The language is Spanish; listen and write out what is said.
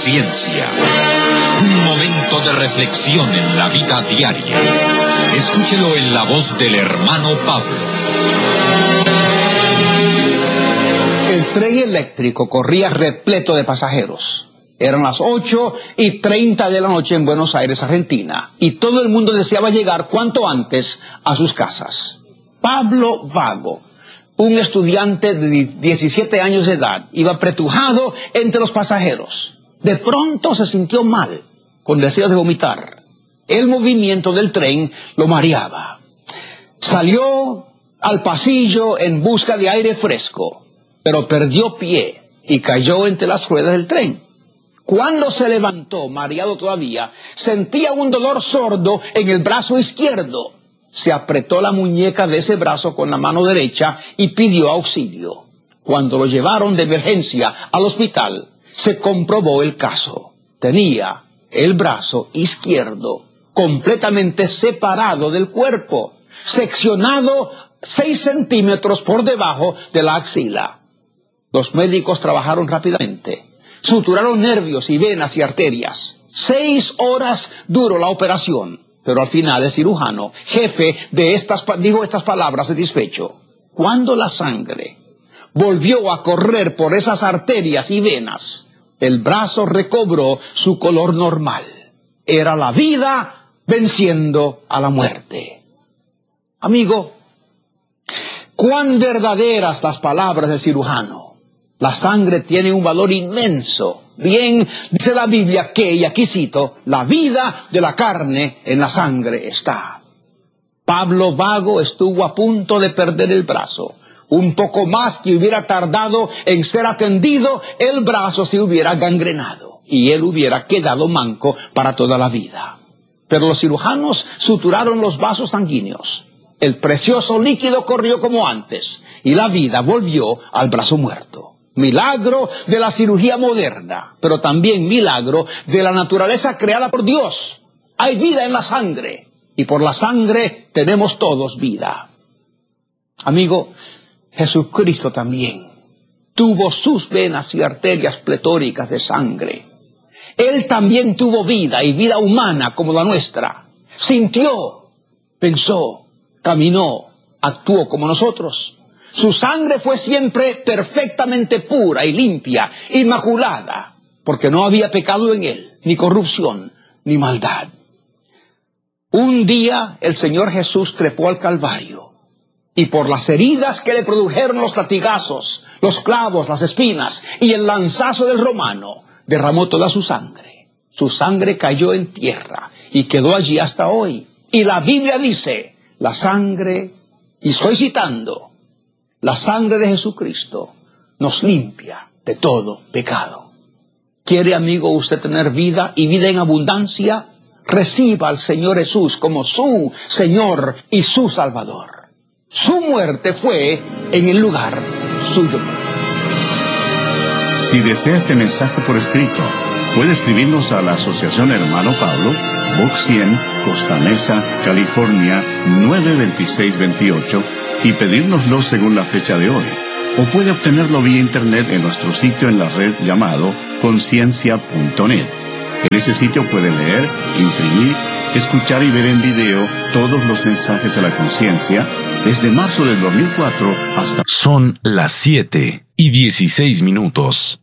Conciencia. Un momento de reflexión en la vida diaria. Escúchelo en la voz del hermano Pablo. El tren eléctrico corría repleto de pasajeros. Eran las 8:30 de la noche en Buenos Aires, Argentina, y todo el mundo deseaba llegar cuanto antes a sus casas. Pablo Vago, un estudiante de 17 años de edad, iba apretujado entre los pasajeros. De pronto se sintió mal, con deseos de vomitar. El movimiento del tren lo mareaba. Salió al pasillo en busca de aire fresco, pero perdió pie y cayó entre las ruedas del tren. Cuando se levantó, mareado todavía, sentía un dolor sordo en el brazo izquierdo. Se apretó la muñeca de ese brazo con la mano derecha y pidió auxilio. Cuando lo llevaron de emergencia al hospital, se comprobó el caso. Tenía el brazo izquierdo completamente separado del cuerpo, seccionado 6 centímetros por debajo de la axila. Los médicos trabajaron rápidamente. Suturaron nervios y venas y arterias. 6 horas duró la operación, pero al final el cirujano, jefe de dijo estas palabras satisfecho: cuando la sangre volvió a correr por esas arterias y venas, el brazo recobró su color normal. Era la vida venciendo a la muerte. Amigo, cuán verdaderas las palabras del cirujano. La sangre tiene un valor inmenso. Bien, dice la Biblia que, y aquí cito, la vida de la carne en la sangre está. Pablo Vago estuvo a punto de perder el brazo. Un poco más que hubiera tardado en ser atendido, el brazo se hubiera gangrenado y él hubiera quedado manco para toda la vida. Pero los cirujanos suturaron los vasos sanguíneos. El precioso líquido corrió como antes y la vida volvió al brazo muerto. Milagro de la cirugía moderna, pero también milagro de la naturaleza creada por Dios. Hay vida en la sangre y por la sangre tenemos todos vida. Amigo, Jesucristo también tuvo sus venas y arterias pletóricas de sangre. Él también tuvo vida y vida humana como la nuestra. Sintió, pensó, caminó, actuó como nosotros. Su sangre fue siempre perfectamente pura y limpia, inmaculada, porque no había pecado en él, ni corrupción, ni maldad. Un día el Señor Jesús trepó al Calvario, y por las heridas que le produjeron los latigazos, los clavos, las espinas y el lanzazo del romano, derramó toda su sangre. Su sangre cayó en tierra y quedó allí hasta hoy. Y la Biblia dice, la sangre, y estoy citando, la sangre de Jesucristo nos limpia de todo pecado. ¿Quiere, amigo, usted tener vida y vida en abundancia? Reciba al Señor Jesús como su Señor y su Salvador. Su muerte fue en el lugar suyo. Si desea este mensaje por escrito, puede escribirnos a la Asociación Hermano Pablo, Box 100, Costa Mesa, California, 92628, y pedírnoslo según la fecha de hoy. O puede obtenerlo vía internet en nuestro sitio en la red llamado conciencia.net. En ese sitio puede leer, imprimir, escuchar y ver en video todos los mensajes a la conciencia desde marzo del 2004 hasta... Son las 7:16.